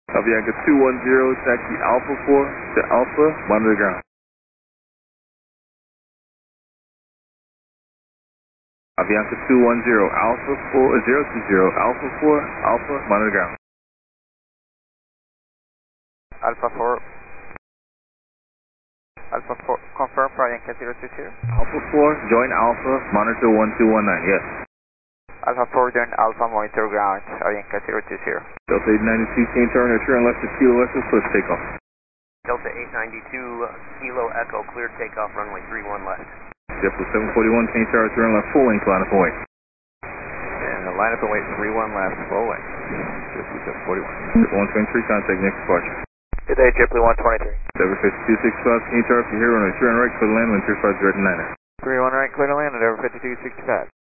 Avianca 210, taxi Alpha 4 to Alpha, monitor ground. Avianca 210, Alpha 4, 020, Alpha 4, Alpha, monitor ground. Alpha 4. Alpha 4, confirm for Avianca 020. Alpha 4, join Alpha, monitor 1219, yes. Alpha 4, join Alpha, monitor ground, Avianca 020. Delta 892, change turn, turn left to Kilo Echo, push takeoff. Delta 892, Kilo Echo, clear takeoff, runway 31 left. JetBlue 741, change tower, turn left, full length, line up and wait. And line up and wait, 31 left, full length. JetBlue 741. 123, contact next departure. Good day, JetBlue 123. 75265, change tower, if you're here, runway 3 on right, clear to land, wind 35 direct 9. 31 right, clear to land at over 5265.